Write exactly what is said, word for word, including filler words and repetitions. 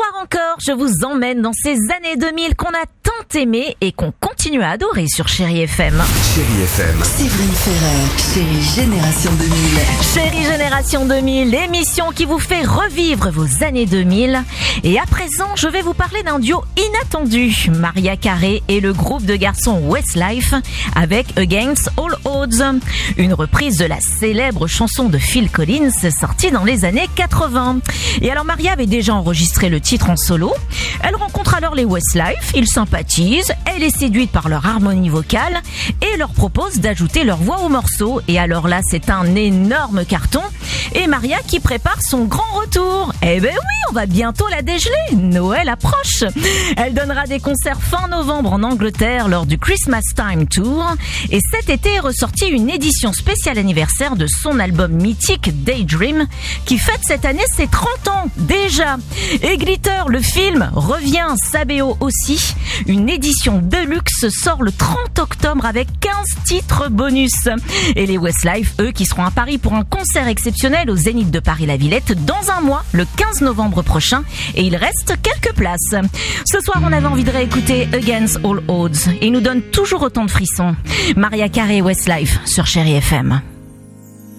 soir encore, je vous emmène dans ces années deux mille qu'on a tant aimé et qu'on continue à adorer sur Chérie F M. Chérie F M. Séverine Ferrer, Chérie Génération deux mille. Chérie Génération deux mille, l'émission qui vous fait revivre vos années deux mille. Et à présent, je vais vous parler d'un duo inattendu, Mariah Carey et le groupe de garçons Westlife avec Against All Odds, une reprise de la célèbre chanson de Phil Collins sortie dans les années quatre-vingts. Et alors Mariah avait déjà enregistré le titre en solo. Elle rencontre alors les Westlife, ils sympathisent, elle est séduite par leur harmonie vocale et leur propose d'ajouter leur voix au morceau. Et alors là, c'est un énorme carton. Et Mariah qui prépare son grand retour. Eh ben oui, on va bientôt la dégeler. Noël approche. Elle donnera des concerts fin novembre en Angleterre lors du Christmas Time Tour. Et cet été est ressortie une édition spéciale anniversaire de son album mythique Daydream qui fête cette année ses trente ans déjà. Et Glitter, le film, revient, Sabéo aussi. Une édition deluxe sort le trente octobre avec quinze titres bonus. Et les Westlife, eux, qui seront à Paris pour un concert exceptionnel au Zénith de Paris-la-Villette dans un mois, le quinze novembre prochain. Et il reste quelques places. Ce soir, on avait envie de réécouter Against All Odds. Et il nous donne toujours autant de frissons. Mariah Carey et Westlife sur Chérie F M.